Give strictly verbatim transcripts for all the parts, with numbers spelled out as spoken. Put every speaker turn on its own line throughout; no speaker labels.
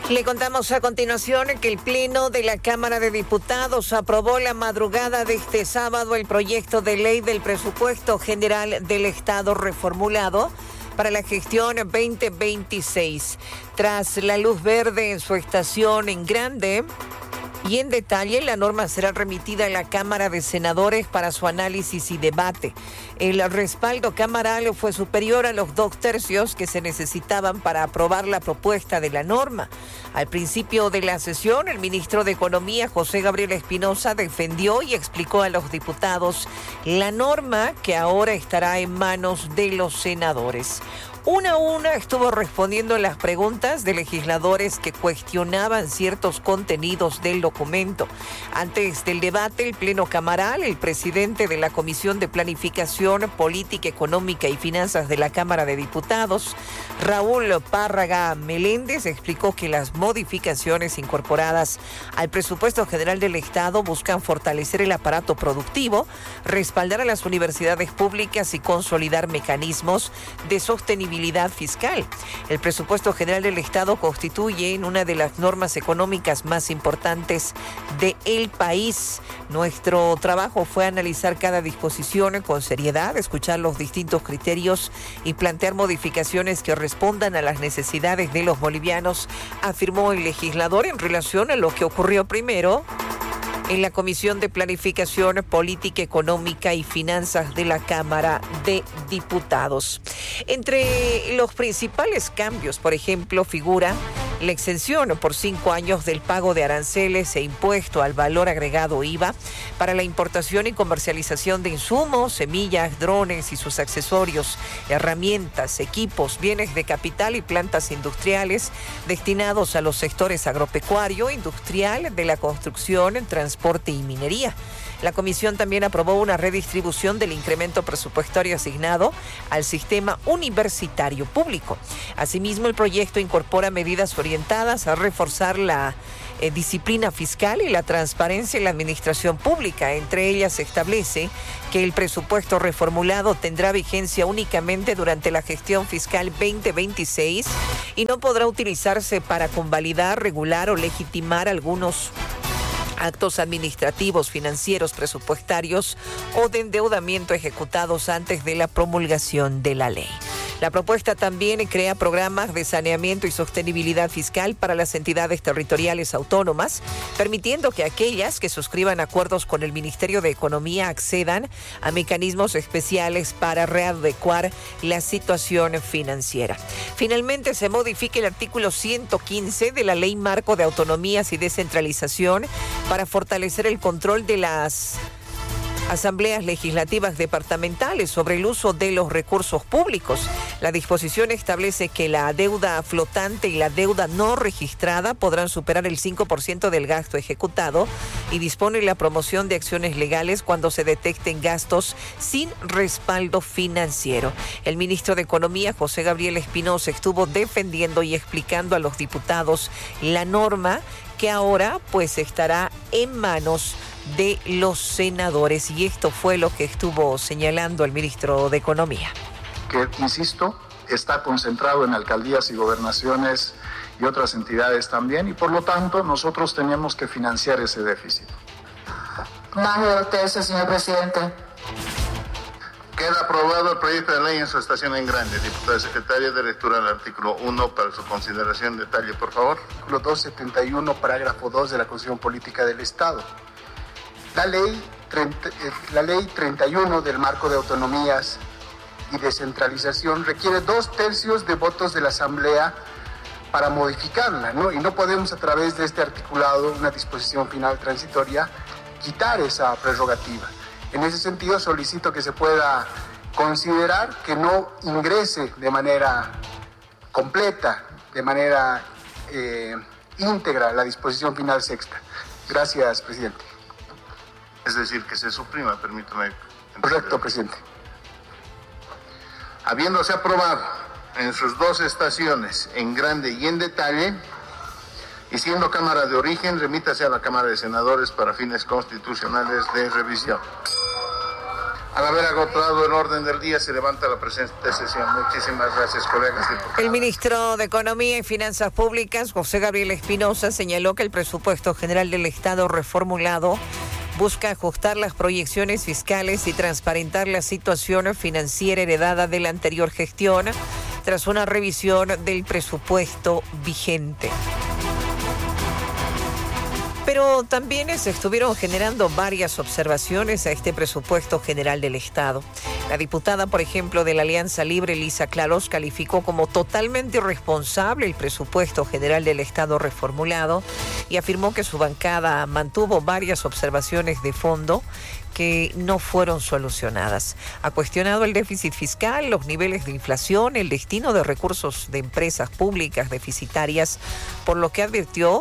Le contamos a continuación que el Pleno de la Cámara de Diputados aprobó la madrugada de este sábado el proyecto de ley del presupuesto general del Estado reformulado para la gestión veinte veintiséis. Tras la luz verde en su estación en Grande y en detalle, la norma será remitida a la Cámara de Senadores para su análisis y debate. El respaldo camaral fue superior a los dos tercios que se necesitaban para aprobar la propuesta de la norma. Al principio de la sesión, el ministro de Economía, José Gabriel Espinosa, defendió y explicó a los diputados la norma que ahora estará en manos de los senadores. Una a una estuvo respondiendo las preguntas de legisladores que cuestionaban ciertos contenidos del documento. Antes del debate, el Pleno Camaral, el presidente de la Comisión de Planificación, Política Económica y Finanzas de la Cámara de Diputados, Raúl Párraga Meléndez, explicó que las modificaciones incorporadas al presupuesto general del Estado buscan fortalecer el aparato productivo, respaldar a las universidades públicas y consolidar mecanismos de sostenibilidad fiscal. El presupuesto general del Estado constituye una de las normas económicas más importantes del país. Nuestro trabajo fue analizar cada disposición con seriedad, escuchar los distintos criterios y plantear modificaciones que respondan a las necesidades de los bolivianos, afirmó el legislador en relación a lo que ocurrió primero en la Comisión de Planificación, Política Económica y Finanzas de la Cámara de Diputados. Entre los principales cambios, por ejemplo, figura la exención por cinco años del pago de aranceles e impuesto al valor agregado I V A para la importación y comercialización de insumos, semillas, drones y sus accesorios, herramientas, equipos, bienes de capital y plantas industriales destinados a los sectores agropecuario, industrial, de la construcción, transporte y minería. La comisión también aprobó una redistribución del incremento presupuestario asignado al sistema universitario público. Asimismo, el proyecto incorpora medidas orientadas a reforzar la eh, disciplina fiscal y la transparencia en la administración pública. Entre ellas se establece que el presupuesto reformulado tendrá vigencia únicamente durante la gestión fiscal veinte veintiséis y no podrá utilizarse para convalidar, regular o legitimar algunos actos administrativos, financieros, presupuestarios o de endeudamiento ejecutados antes de la promulgación de la ley. La propuesta también crea programas de saneamiento y sostenibilidad fiscal para las entidades territoriales autónomas, permitiendo que aquellas que suscriban acuerdos con el Ministerio de Economía accedan a mecanismos especiales para readecuar la situación financiera. Finalmente, se modifica el artículo ciento quince de la Ley Marco de Autonomías y Descentralización para fortalecer el control de las asambleas legislativas departamentales sobre el uso de los recursos públicos. La disposición establece que la deuda flotante y la deuda no registrada podrán superar el cinco por ciento del gasto ejecutado y dispone la promoción de acciones legales cuando se detecten gastos sin respaldo financiero. El ministro de Economía, José Gabriel Espinosa, estuvo defendiendo y explicando a los diputados la norma que ahora pues estará en manos de los senadores, y esto fue lo que estuvo señalando el ministro de Economía.
Que, insisto, está concentrado en alcaldías y gobernaciones y otras entidades también, y por lo tanto nosotros tenemos que financiar ese déficit.
Más de dos tercios, señor presidente.
Queda aprobado el proyecto de ley en su estación en Grande. Diputada secretaria, de lectura al artículo uno para su consideración. Detalle, por favor.
Artículo doscientos setenta y uno, parágrafo dos de la Constitución Política del Estado. La ley, treinta, la ley treinta y uno del Marco de Autonomías y Descentralización requiere dos tercios de votos de la Asamblea para modificarla, ¿no? Y no podemos, a través de este articulado, una disposición final transitoria, quitar esa prerrogativa. En ese sentido, solicito que se pueda considerar que no ingrese de manera completa, de manera eh, íntegra, la disposición final sexta. Gracias, presidente.
Es decir, que se suprima, permítame.
Correcto, presidente.
Habiéndose aprobado en sus dos estaciones, en Grande y en Detalle, y siendo Cámara de origen, remítase a la Cámara de Senadores para fines constitucionales de revisión. Al haber agotado el orden del día, se levanta la presente sesión. Muchísimas gracias, colegas diputados.
El ministro de Economía y Finanzas Públicas, José Gabriel Espinosa, señaló que el presupuesto general del Estado reformulado busca ajustar las proyecciones fiscales y transparentar la situación financiera heredada de la anterior gestión tras una revisión del presupuesto vigente. Pero también se estuvieron generando varias observaciones a este presupuesto general del Estado. La diputada, por ejemplo, de la Alianza Libre, Elisa Claros, calificó como totalmente irresponsable el presupuesto general del Estado reformulado y afirmó que su bancada mantuvo varias observaciones de fondo que no fueron solucionadas. Ha cuestionado el déficit fiscal, los niveles de inflación, el destino de recursos de empresas públicas deficitarias, por lo que advirtió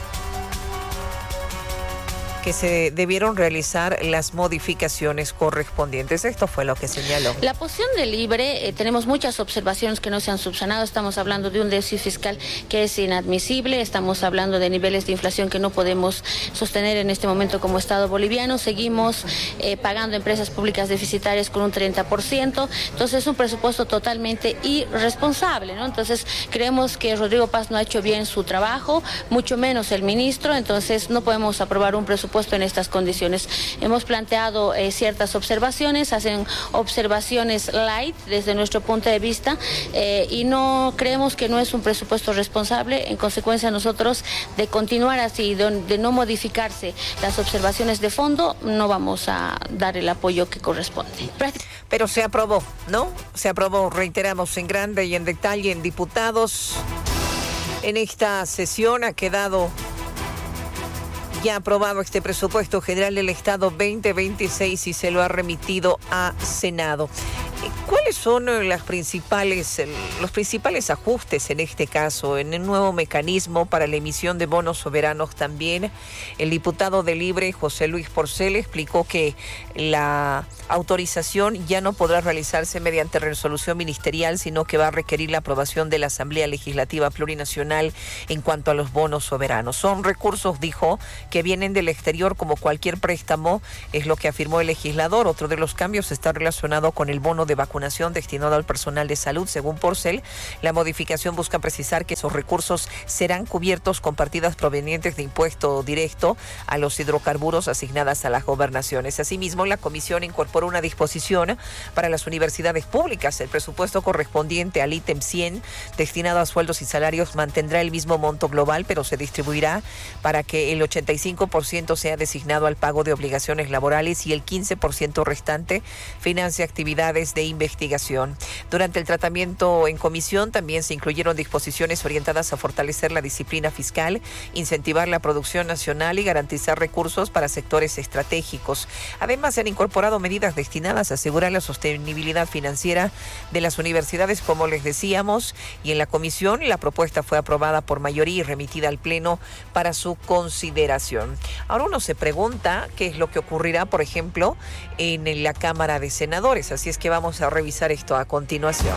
que se debieron realizar las modificaciones correspondientes. Esto fue lo que señaló.
La posición de Libre, eh, tenemos muchas observaciones que no se han subsanado. Estamos hablando de un déficit fiscal que es inadmisible, estamos hablando de niveles de inflación que no podemos sostener en este momento como Estado boliviano. Seguimos eh, pagando empresas públicas deficitarias con un treinta por ciento. Entonces es un presupuesto totalmente irresponsable, ¿no? Entonces creemos que Rodrigo Paz no ha hecho bien su trabajo, mucho menos el ministro. Entonces no podemos aprobar un presupuesto en estas condiciones. Hemos planteado eh, ciertas observaciones, hacen observaciones light desde nuestro punto de vista eh, y no creemos que no es un presupuesto responsable. En consecuencia, nosotros, de continuar así, de, de no modificarse las observaciones de fondo, no vamos a dar el apoyo que corresponde.
Pero se aprobó, ¿no? Se aprobó, reiteramos, en grande y en detalle en diputados. En esta sesión ha quedado ya aprobado este presupuesto general del Estado veinte veintiséis y se lo ha remitido a Senado. ¿Cuáles son las principales, los principales ajustes en este caso, en el nuevo mecanismo para la emisión de bonos soberanos también? El diputado de Libre, José Luis Porcel, explicó que la autorización ya no podrá realizarse mediante resolución ministerial, sino que va a requerir la aprobación de la Asamblea Legislativa Plurinacional en cuanto a los bonos soberanos. Son recursos, dijo, que vienen del exterior como cualquier préstamo, es lo que afirmó el legislador. Otro de los cambios está relacionado con el bono de vacunación destinado al personal de salud. Según Porcel, la modificación busca precisar que esos recursos serán cubiertos con partidas provenientes de impuesto directo a los hidrocarburos asignadas a las gobernaciones. Asimismo, la comisión incorporó una disposición para las universidades públicas. El presupuesto correspondiente al ítem cien, destinado a sueldos y salarios, mantendrá el mismo monto global, pero se distribuirá para que el ochenta y cinco por ciento sea designado al pago de obligaciones laborales y el quince por ciento restante financie actividades de investigación. Durante el tratamiento en comisión también se incluyeron disposiciones orientadas a fortalecer la disciplina fiscal, incentivar la producción nacional y garantizar recursos para sectores estratégicos. Además, se han incorporado medidas destinadas a asegurar la sostenibilidad financiera de las universidades, como les decíamos, y en la comisión la propuesta fue aprobada por mayoría y remitida al Pleno para su consideración. Ahora uno se pregunta qué es lo que ocurrirá, por ejemplo, en la Cámara de Senadores, así es que vamos a revisar esto a continuación.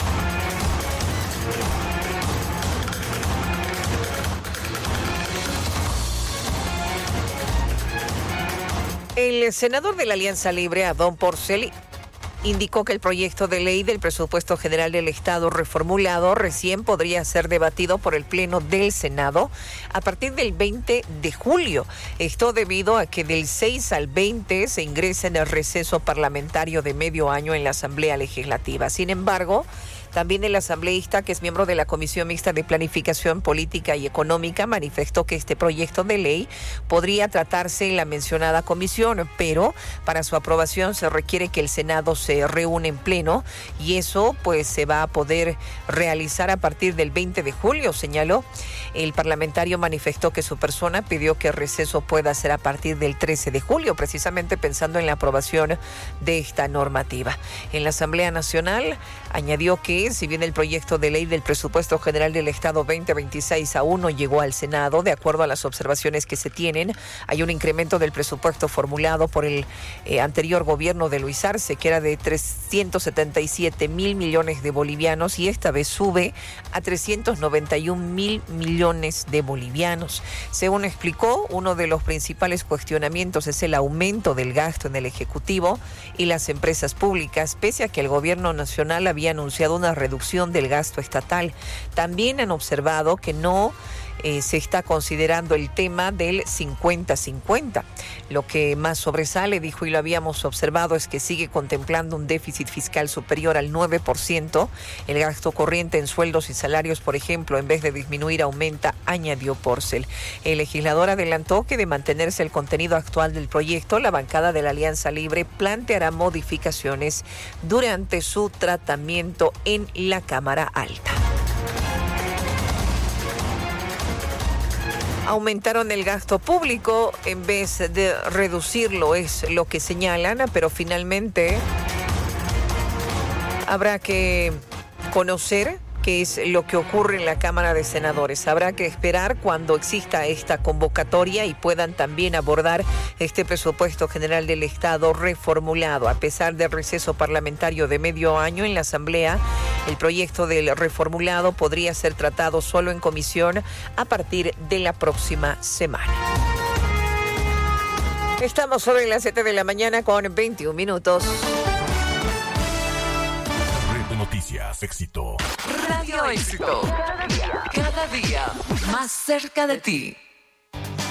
El senador de la Alianza Libre, Adón Porcel, indicó que el proyecto de ley del presupuesto general del Estado reformulado recién podría ser debatido por el Pleno del Senado a partir del veinte de julio. Esto debido a que del seis al veinte se ingresa en el receso parlamentario de medio año en la Asamblea Legislativa. Sin embargo, también el asambleísta, que es miembro de la Comisión Mixta de Planificación Política y Económica, manifestó que este proyecto de ley podría tratarse en la mencionada comisión, pero para su aprobación se requiere que el Senado se reúna en pleno y eso pues se va a poder realizar a partir del veinte de julio, señaló. El parlamentario manifestó que su persona pidió que el receso pueda ser a partir del trece de julio, precisamente pensando en la aprobación de esta normativa. En la Asamblea Nacional añadió que decir, si bien el proyecto de ley del presupuesto general del Estado veinte veintiséis aún no llegó al Senado, de acuerdo a las observaciones que se tienen, hay un incremento del presupuesto formulado por el eh, anterior gobierno de Luis Arce, que era de trescientos setenta y siete mil millones de bolivianos, y esta vez sube a trescientos noventa y un mil millones de bolivianos. Según explicó, uno de los principales cuestionamientos es el aumento del gasto en el Ejecutivo y las empresas públicas, pese a que el gobierno nacional había anunciado una reducción del gasto estatal. También han observado que no Eh, se está considerando el tema del cincuenta cincuenta. Lo que más sobresale, dijo, y lo habíamos observado, es que sigue contemplando un déficit fiscal superior al nueve por ciento. El gasto corriente en sueldos y salarios, por ejemplo, en vez de disminuir, aumenta, añadió Porcel. El legislador adelantó que de mantenerse el contenido actual del proyecto, la bancada de la Alianza Libre planteará modificaciones durante su tratamiento en la Cámara Alta. Aumentaron el gasto público en vez de reducirlo, es lo que señalan, pero finalmente habrá que conocer qué es lo que ocurre en la Cámara de Senadores. Habrá que esperar cuando exista esta convocatoria y puedan también abordar este presupuesto general del Estado reformulado. A pesar del receso parlamentario de medio año en la Asamblea, el proyecto del reformulado podría ser tratado solo en comisión a partir de la próxima semana. Estamos sobre las siete de la mañana con veintiún minutos.
Noticias, éxito.
Radio Éxito. Cada día, cada día más cerca de ti.